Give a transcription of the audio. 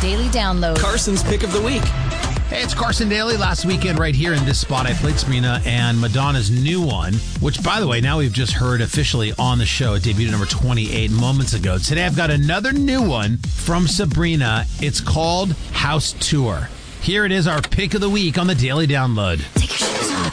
Daily Download. Carson's Pick of the Week. Hey, it's Carson Daly. Last weekend right here in this spot, I played Sabrina and Madonna's new one, which, by the way, now we've just heard officially on the show. It debuted at number 28 moments ago. Today, I've got another new one from Sabrina. It's called House Tour. Here it is, our Pick of the Week on the Daily Download. Take your